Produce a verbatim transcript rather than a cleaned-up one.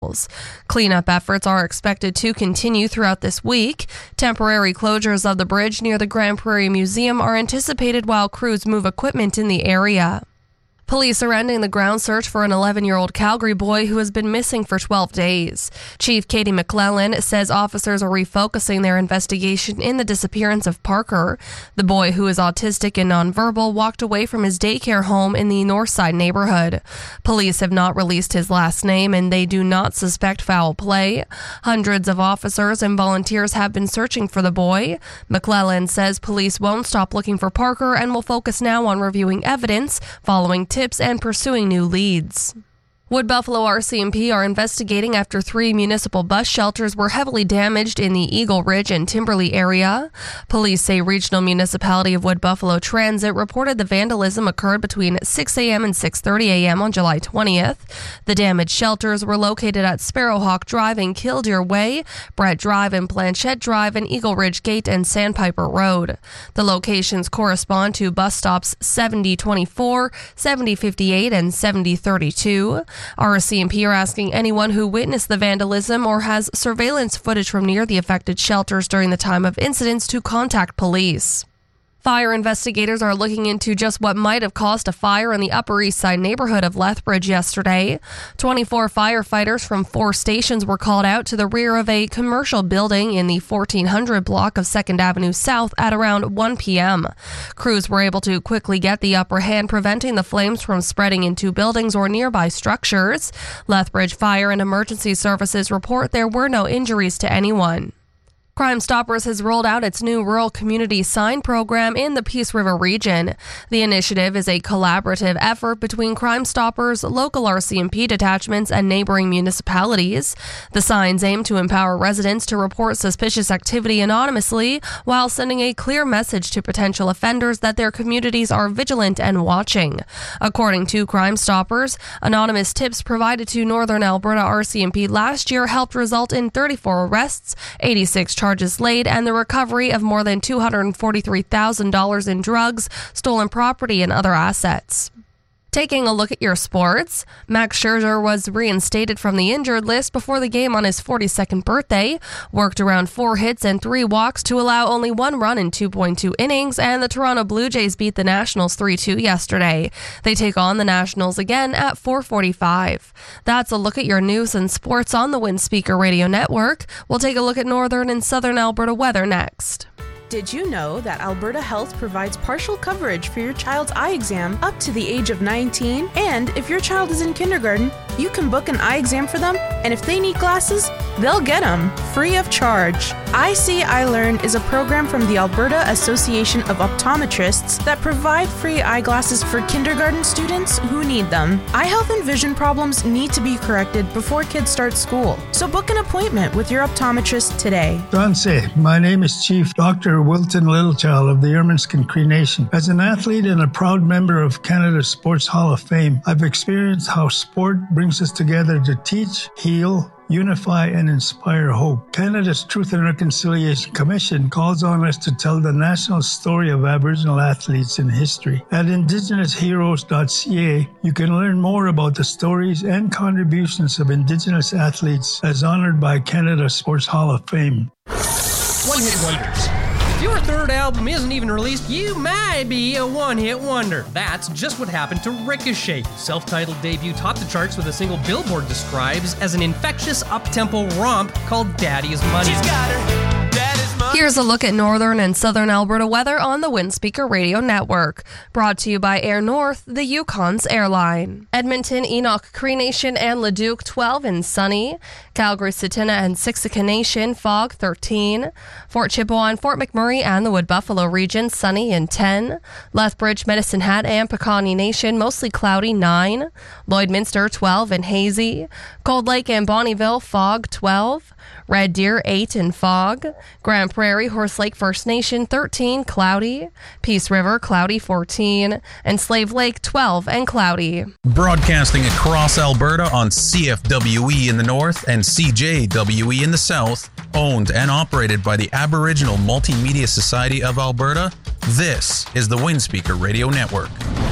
canals. Cleanup efforts are expected to continue throughout this week. Temporary closures of the bridge near the Grand Prairie Museum are anticipated while crews move equipment in the area. Police are ending the ground search for an eleven-year-old Calgary boy who has been missing for twelve days. Chief Katie McClellan says officers are refocusing their investigation in the disappearance of Parker. The boy, who is autistic and nonverbal, walked away from his daycare home in the Northside neighborhood. Police have not released his last name, and they do not suspect foul play. Hundreds of officers and volunteers have been searching for the boy. McClellan says police won't stop looking for Parker and will focus now on reviewing evidence, following tips and pursuing new leads. Wood Buffalo R C M P are investigating after three municipal bus shelters were heavily damaged in the Eagle Ridge and Timberley area. Police say Regional Municipality of Wood Buffalo Transit reported the vandalism occurred between six a.m. and six thirty a.m. on July twentieth. The damaged shelters were located at Sparrowhawk Drive and Killdeer Way, Brett Drive and Planchette Drive, and Eagle Ridge Gate and Sandpiper Road. The locations correspond to bus stops seventy twenty-four, seventy fifty-eight, and seventy thirty-two. R C M P are asking anyone who witnessed the vandalism or has surveillance footage from near the affected shelters during the time of incidents to contact police. Fire investigators are looking into just what might have caused a fire in the Upper East Side neighborhood of Lethbridge yesterday. twenty-four firefighters from four stations were called out to the rear of a commercial building in the fourteen hundred block of second Avenue South at around one p.m. Crews were able to quickly get the upper hand, preventing the flames from spreading into buildings or nearby structures. Lethbridge Fire and Emergency Services report there were no injuries to anyone. Crime Stoppers has rolled out its new rural community sign program in the Peace River region. The initiative is a collaborative effort between Crime Stoppers, local R C M P detachments, and neighboring municipalities. The signs aim to empower residents to report suspicious activity anonymously while sending a clear message to potential offenders that their communities are vigilant and watching. According to Crime Stoppers, anonymous tips provided to Northern Alberta R C M P last year helped result in thirty-four arrests, eighty-six charges laid, and the recovery of more than two hundred forty-three thousand dollars in drugs, stolen property, and other assets. Taking a look at your sports, Max Scherzer was reinstated from the injured list before the game on his forty-second birthday, worked around four hits and three walks to allow only one run in two point two innings, and the Toronto Blue Jays beat the Nationals three two yesterday. They take on the Nationals again at four forty-five. That's a look at your news and sports on the Windspeaker Radio Network. We'll take a look at northern and southern Alberta weather next. Did you know that Alberta Health provides partial coverage for your child's eye exam up to the age of nineteen? And if your child is in kindergarten, you can book an eye exam for them, and if they need glasses, they'll get them free of charge. I See, I Learn is a program from the Alberta Association of Optometrists that provide free eyeglasses for kindergarten students who need them. Eye health and vision problems need to be corrected before kids start school, so book an appointment with your optometrist today. Danse, my name is Chief Doctor Wilton Littlechild of the Ermineskin Cree Nation. As an athlete and a proud member of Canada's Sports Hall of Fame, I've experienced how sport brings us together to teach, heal, unify, and inspire hope. Canada's Truth and Reconciliation Commission calls on us to tell the national story of Aboriginal athletes in history. At indigenous heroes dot c a, you can learn more about the stories and contributions of Indigenous athletes as honored by Canada's Sports Hall of Fame. One-hit wonders. If your third album isn't even released, you might be a one-hit wonder. That's just what happened to Ricochet. Self-titled debut topped the charts with a single Billboard describes as an infectious up-tempo romp called Daddy's Money. She's got her daddy's money. Here's a look at northern and southern Alberta weather on the Windspeaker Radio Network. Brought to you by Air North, the Yukon's airline. Edmonton, Enoch, Cree Nation, and Leduc, twelve and sunny. Calgary, Satina, and Siksika Nation, fog, thirteen. Fort Chippewa and Fort McMurray and the Wood Buffalo region, sunny and ten. Lethbridge, Medicine Hat, and Piikani Nation, mostly cloudy, nine. Lloydminster, twelve and hazy. Cold Lake and Bonnyville, fog, twelve. Red Deer, eight and fog. Grand Prairie, Horse Lake First Nation, thirteen, cloudy. Peace River, cloudy, fourteen. And Slave Lake, twelve and cloudy. Broadcasting across Alberta on C F W E in the north and C J W E in the south, owned and operated by the Aboriginal Multimedia Society of Alberta, this is the Windspeaker Radio Network.